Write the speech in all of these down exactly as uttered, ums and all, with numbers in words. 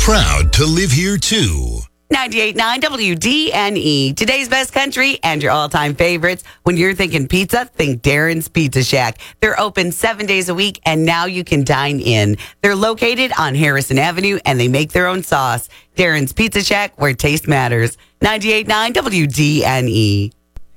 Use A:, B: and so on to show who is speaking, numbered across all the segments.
A: Proud to live here too.
B: ninety-eight point nine W D N E, today's best country and your all-time favorites. When you're thinking pizza, think Darren's Pizza Shack. They're open seven days a week, and now you can dine in. They're located on Harrison Avenue, and they make their own sauce. Darren's Pizza Shack, where taste matters. ninety-eight point nine W D N E.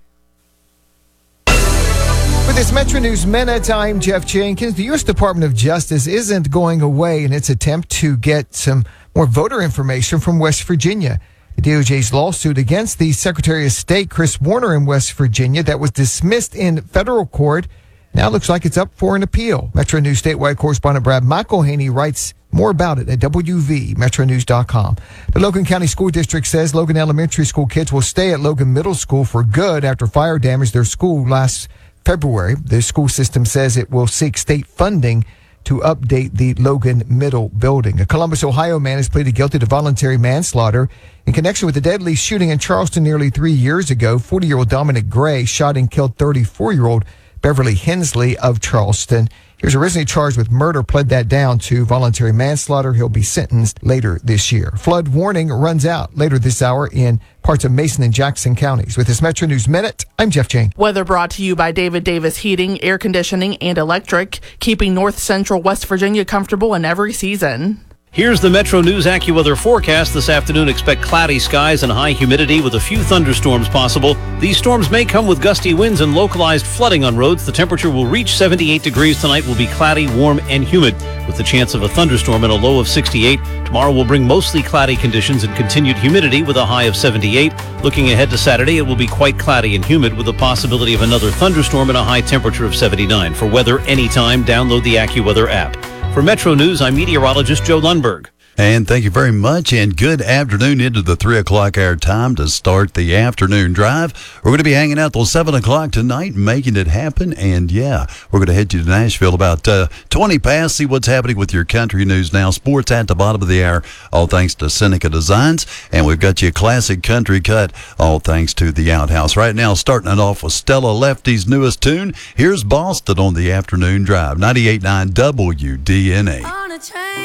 C: With this Metro News Minute, I'm Jeff Jenkins. The U S Department of Justice isn't going away in its attempt to get some more voter information from West Virginia. The D O J's lawsuit against the Secretary of State, Chris Warner, in West Virginia that was dismissed in federal court now looks like it's up for an appeal. Metro News statewide correspondent Brad McElhaney writes more about it at W V metro news dot com. The Logan County School District says Logan Elementary School kids will stay at Logan Middle School for good after fire damaged their school last February. The school system says it will seek state funding to update the Logan Middle building. A Columbus, Ohio man has pleaded guilty to voluntary manslaughter in connection with the deadly shooting in Charleston nearly three years ago. forty-year-old Dominic Gray shot and killed thirty-four-year-old Beverly Hensley of Charleston. He was originally charged with murder, pled that down to voluntary manslaughter. He'll be sentenced later this year. Flood warning runs out later this hour in parts of Mason and Jackson counties. With this Metro News Minute, I'm Jeff Jane.
D: Weather brought to you by David Davis Heating, Air Conditioning, and Electric, keeping North Central West Virginia comfortable in every season.
E: Here's the Metro News AccuWeather forecast. This afternoon, expect cloudy skies and high humidity with a few thunderstorms possible. These storms may come with gusty winds and localized flooding on roads. The temperature will reach seventy-eight degrees tonight, will be cloudy, warm, and humid with the chance of a thunderstorm and a low of sixty-eight. Tomorrow will bring mostly cloudy conditions and continued humidity with a high of seventy-eight. Looking ahead to Saturday, it will be quite cloudy and humid with the possibility of another thunderstorm and a high temperature of seventy-nine. For weather anytime, download the AccuWeather app. For Metro News, I'm meteorologist Joe Lundberg.
F: And thank you very much, and good afternoon into the three o'clock hour time to start the afternoon drive. We're going to be hanging out till seven o'clock tonight, making it happen. And, yeah, we're going to head you to Nashville about uh, twenty past, see what's happening with your country news now. Sports at the bottom of the hour, all thanks to Seneca Designs. And we've got you a classic country cut, all thanks to the Outhouse. Right now, starting it off with Stella Lefty's newest tune. Here's Boston on the afternoon drive, ninety-eight point nine W D N A.